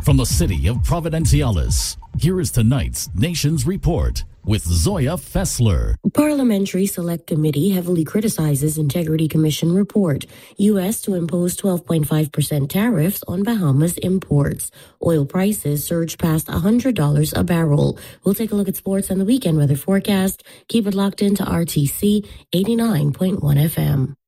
From the city of Providenciales, here is tonight's Nations Report with Zoya Fessler. Parliamentary Select Committee heavily criticizes Integrity Commission report. U.S. to impose 12.5% tariffs on Bahamas imports. Oil prices surge past $100 a barrel. We'll take a look at sports and the weekend weather forecast. Keep it locked into RTC 89.1 FM.